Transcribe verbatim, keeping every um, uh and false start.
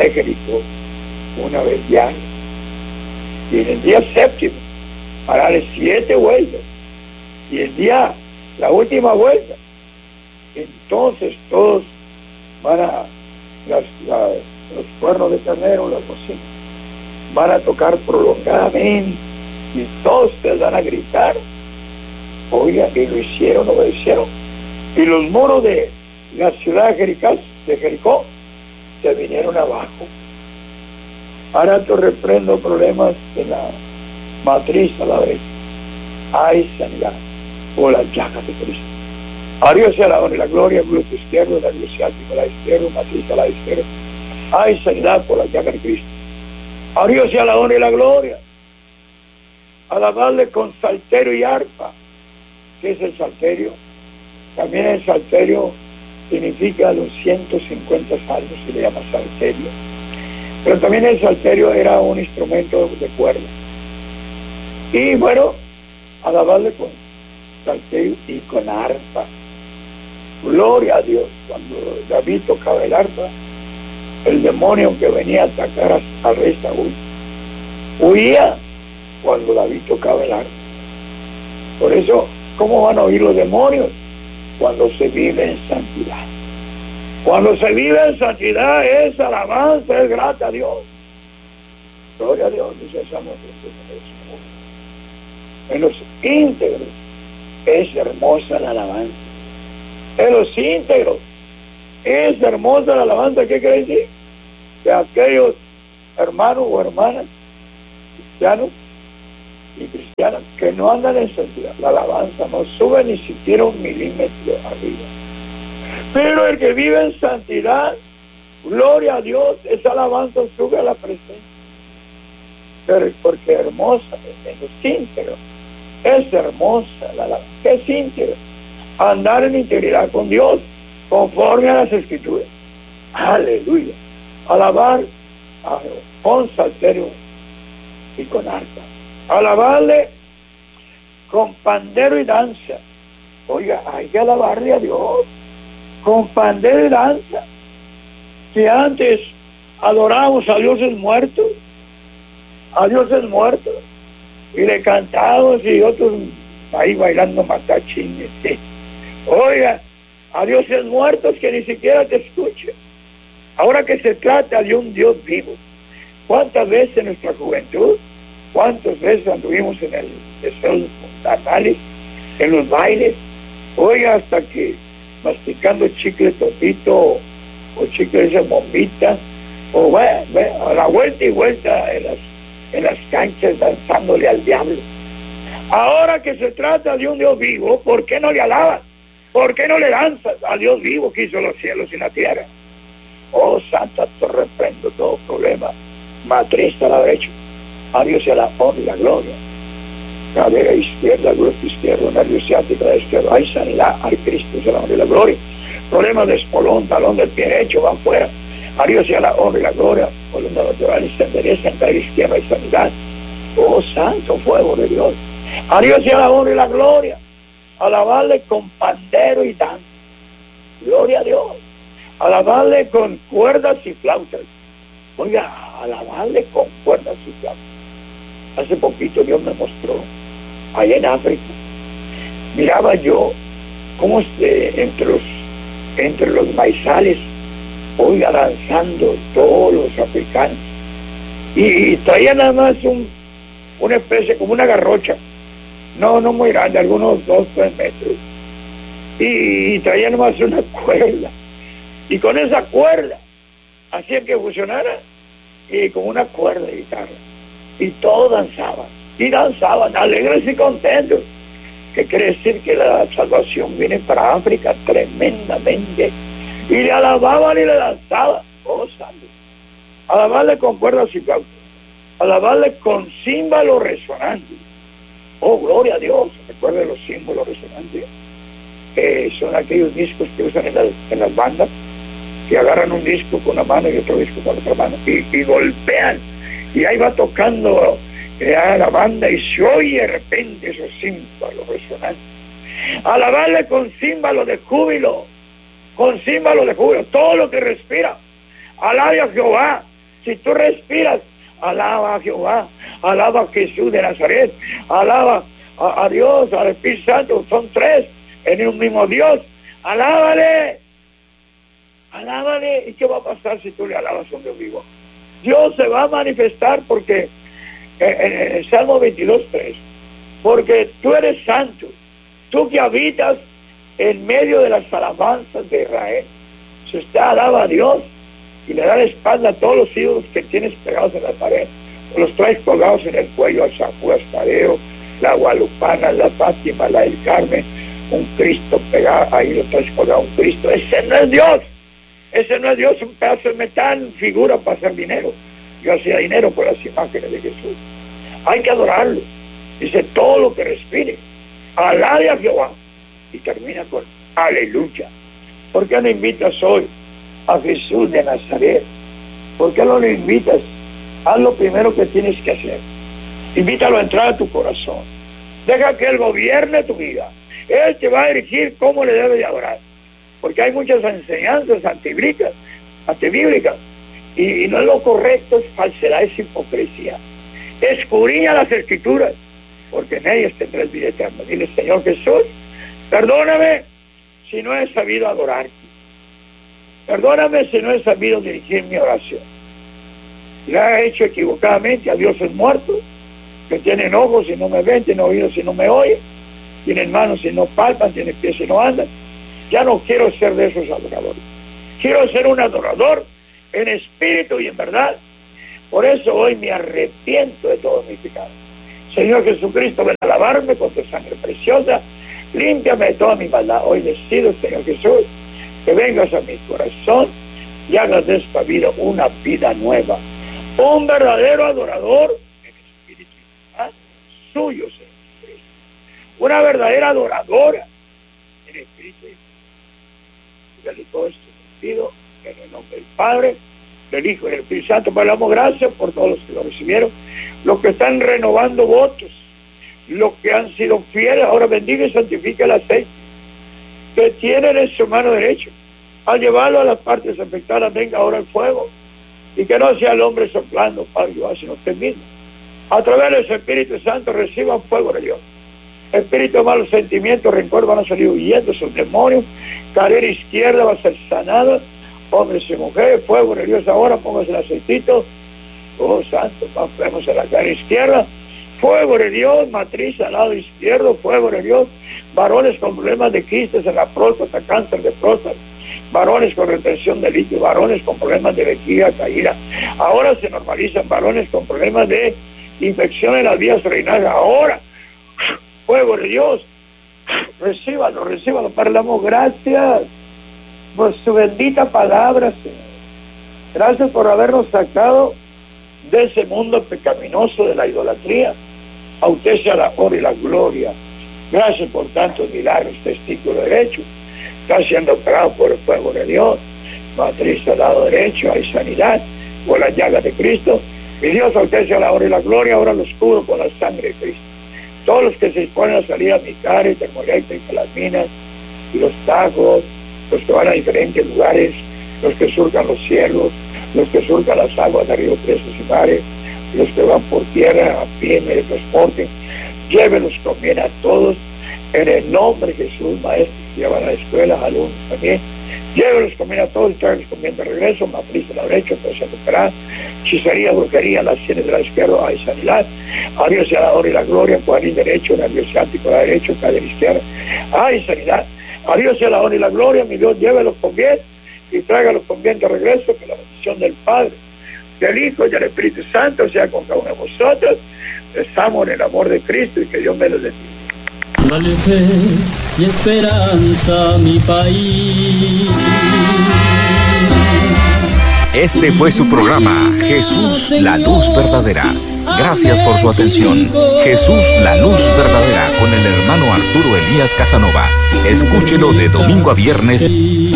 ciudad de Jericó una vez diaria. Y en el día séptimo hará siete vueltas. Y el día, la última vuelta, entonces todos van a, las, la, los cuernos de carnero, las bocinas, van a tocar prolongadamente y todos ustedes van a gritar. Oiga, y lo hicieron, obedecieron. Y los muros de la ciudad de Jericó, de Jericó se vinieron abajo. Ahora te reprendo problemas de la matriz a la vez. Hay sanidad por las llagas de Cristo. A Dios sea la honra y la gloria, glúteo izquierdo, nervio ciático a la izquierda, matriz a la izquierda. Hay sanidad por las llagas de Cristo. A Dios sea la honra y la gloria. Alabarle con salterio y arpa. ¿Qué es el salterio? También el salterio significa los ciento cincuenta salmos, se le llama salterio. Pero también el salterio era un instrumento de cuerda. Y bueno, alabarle con salterio y con arpa. Gloria a Dios. Cuando David tocaba el arpa, el demonio que venía a atacar al rey Saúl huía cuando David tocaba el arpa. Por eso, ¿cómo van a oír los demonios? Cuando se vive en santidad. Cuando se vive en santidad es alabanza, es grata a Dios. Gloria a Dios, dice Samuel. En los íntegros es hermosa la alabanza. En los íntegros es hermosa la alabanza. ¿Qué quiere decir? Que aquellos hermanos o hermanas cristianos y cristianas que no andan en santidad, la alabanza no sube ni siquiera un milímetro arriba. Pero el que vive en santidad, gloria a Dios, esa alabanza sube a la presencia. Pero porque hermosa es íntegro, es hermosa la alabanza. ¿Qué es íntegro? Andar en integridad con Dios, conforme a las Escrituras. Aleluya. Alabar a Dios con salterio y con arpa. Alabarle con pandero y danza. Oiga, hay que alabarle a Dios con pandero y danza. Si antes adorábamos a dioses muertos, a dioses muertos, y le cantábamos y otros ahí bailando matachines, ¿sí? Oiga, a dioses muertos que ni siquiera te escuchen. Ahora que se trata de un Dios vivo, ¿cuántas veces en nuestra juventud, cuántas veces anduvimos en el deseo mundanales, en los bailes? Oiga, hasta que masticando chicle topito o, o chicle de bombita, o bueno, bueno, a la vuelta y vuelta en las, en las canchas danzándole al diablo. Ahora que se trata de un Dios vivo, ¿por qué no le alabas? ¿Por qué no le danzas al Dios vivo que hizo los cielos y la tierra? Oh, Santa, te reprendo todo problema. Matriz a la derecha, a Dios sea la honra y la gloria. Cadera izquierda, grupo izquierdo, nervio ciático a la izquierda. Hay sanidad, hay Cristo, sea la honra y la gloria. Problemas de espolón, talón del pie derecho, van fuera. A Dios sea la honra y la gloria. Columna lateral y se endereza, en cadera izquierda hay sanidad. Oh, santo fuego de Dios. A Dios sea la honra y la gloria. Alabarle con pandero y danza. Gloria a Dios. Alabarle con cuerdas y flautas. Oiga, alabarle con cuerdas y flautas. Hace poquito Dios me mostró, allá en África, miraba yo cómo se, entre los entre los maizales, oiga, danzando todos los africanos. Y, y traía nada más un, una especie, como una garrocha. No, no muy grande, algunos dos, tres metros. Y, y traía nada más una cuerda. Y con esa cuerda hacían que funcionara, y con una cuerda de guitarra. Y todos danzaban, y danzaban, alegres y contentos. Que quiere decir que la salvación viene para África tremendamente. Y le alababan y le danzaban. Oh, santo. Alabarle con cuerdas y flautas. Alabarle con címbalos resonantes. Oh, gloria a Dios. Recuerden los símbolos resonantes. Eh, son aquellos discos que usan en las, en las bandas, que agarran un disco con una mano y otro disco con otra mano, y, y golpean. Y ahí va tocando eh, a la banda y se oye de repente esos címbalos resonantes. Alabarle con címbalos de júbilo, con címbalos de júbilo, todo lo que respira. Alabe a Jehová, Si tú respiras, alaba a Jehová, alaba a Jesús de Nazaret, alaba a, a Dios, al Espíritu Santo, son tres en un mismo Dios, alábale, alábale. ¿Y qué va a pasar si tú le alabas a un Dios vivo? Dios se va a manifestar porque en, en el Salmo veintidós, tres, porque tú eres santo, tú que habitas en medio de las alabanzas de Israel. Si usted alaba a Dios y le da la espalda a todos los ídolos que tienes pegados en la pared, o los traes colgados en el cuello, al San Judas Tadeo, la Guadalupana, la Fátima, la del Carmen, un Cristo pegado, ahí lo traes colgado, un Cristo, ese no es Dios, ese no es Dios, un pedazo de metal, figura para hacer dinero. Yo hacía dinero por las imágenes de Jesús. Hay que adorarlo. Dice, todo lo que respire, alabe a Jehová. Y termina con aleluya. ¿Por qué no invitas hoy a Jesús de Nazaret? ¿Por qué no lo invitas? Haz lo primero que tienes que hacer. Invítalo a entrar a tu corazón. Deja que Él gobierne tu vida. Él te va a dirigir cómo le debe de adorar. Porque hay muchas enseñanzas antibíblicas, antibíblicas. Y, y no es lo correcto, es falsedad, es hipocresía. Escudriña las Escrituras, porque en ellas tendrás vida eterna. Dile, Señor Jesús, perdóname si no he sabido adorarte. Perdóname si no he sabido dirigir mi oración. Le he hecho equivocadamente a dioses muertos, que tienen ojos y no me ven, tienen oídos y no me oyen, tienen manos y no palpan, tienen pies y no andan. Ya no quiero ser de esos adoradores. Quiero ser un adorador en espíritu y en verdad. Por eso hoy me arrepiento de todos mis pecados. Señor Jesucristo, ven a lavarme con tu sangre preciosa. Límpiame de toda mi maldad. Hoy decido, Señor Jesús, que vengas a mi corazón y hagas de esta vida una vida nueva. Un verdadero adorador en espíritu y verdad suyo, Señor Jesucristo. Una verdadera adoradora en espíritu y verdad. Y todo esto te pido en el nombre del Padre, del Hijo y del Espíritu Santo. Pero le damos gracias por todos los que lo recibieron, los que están renovando votos, los que han sido fieles. Ahora bendiga y santifica el aceite que tienen en su mano derecha. Al llevarlo a las partes afectadas, venga ahora el fuego, y que no sea el hombre soplando, Padre Jehová, sino usted mismo. A través del Espíritu Santo reciba fuego de Dios. Espíritu de malos sentimientos, rencor, van a salir huyendo sus demonios. Cadera izquierda va a ser sanada. Hombres y mujeres, fuego de Dios ahora, póngase el aceitito. Oh santo, vamos a la cara izquierda. Fuego de Dios, matriz al lado izquierdo, fuego de Dios. Varones con problemas de quistes en la próstata, cáncer de próstata. Varones con retención de líquido, varones con problemas de vejiga caída. Ahora se normalizan varones con problemas de infección en las vías urinarias. Ahora, fuego de Dios, recíbalo, recíbalo. Padre, le damos gracias por su bendita palabra, Señor. Gracias por habernos sacado de ese mundo pecaminoso de la idolatría. A usted sea la honra y la gloria. Gracias por tantos milagros, testículo derecho. Está siendo operado por el fuego de Dios. Matriz al lado derecho, hay sanidad por la llaga de Cristo. Mi Dios, a usted sea la honra y la gloria. Ahora los cubro con la sangre de Cristo. Todos los que se disponen a salir a mi cara, termoeléctrica, las minas y los tajos, los que van a diferentes lugares, los que surcan los cielos, los que surcan las aguas de ríos, presos y mares, los que van por tierra, a pie, en el transporte, llévenlos con bien a todos, en el nombre de Jesús, maestros que llevan a la escuela, alumnos también, llévenlos con bien a todos y tráiganlos con bien de regreso. Matriz de la derecha, pues se tocará, hechicería, brujería, las sienes de la izquierda, hay sanidad. A Dios sea la honra y la gloria, cuadril derecho, nervio ciático de la derecha, cadera izquierda, hay sanidad. A Dios sea la honra y la gloria, mi Dios, llévelos con bien y tráigalos con bien de regreso, que la bendición del Padre, del Hijo y del Espíritu Santo sea con cada uno de vosotros. Estamos en el amor de Cristo y que Dios me los bendiga. Dale fe y esperanza a mi país. Este fue su programa, Jesús, la luz verdadera. Gracias por su atención. Jesús, la luz verdadera, con el hermano Arturo Elías Casanova. Escúchelo de domingo a viernes.